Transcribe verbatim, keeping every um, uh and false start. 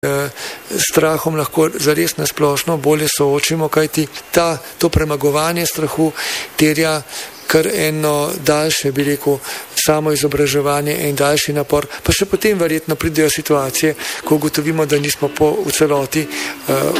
strahom lahko zares nasplošno bolje soočimo, kajti ta, to premagovanje strahu terja kar eno daljše, bi rekel, samo izobraževanje in daljši napor, pa še potem verjetno pridejo situacije, ko ugotovimo, da nismo po v celoti uh,